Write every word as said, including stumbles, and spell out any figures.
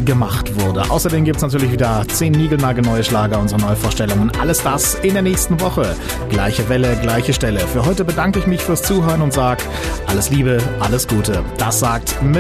gemacht wurde. Außerdem gibt es natürlich wieder zehn niegelnagelneue Schlager, unsere Neuvorstellungen. Alles das in der nächsten Woche. Gleiche Welle, gleiche Stelle. Für heute bedanke ich mich fürs Zuhören und sage alles Liebe, alles Gute. Das sagt